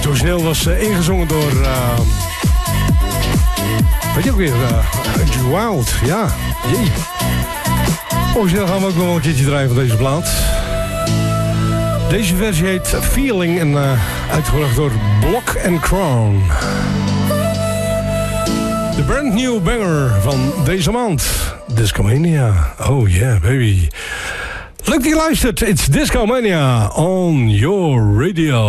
origineel was ingezongen door... weet je ook weer? Wild, ja. Jee. Origineel gaan we ook nog wel een keertje draaien van deze plaat. Deze versie heet Feeling en uitgebracht door Block & Crown. De brand new banger van deze maand. Discomania. Oh yeah, baby. Leuk dat je luistert. It's Discomania on your radio.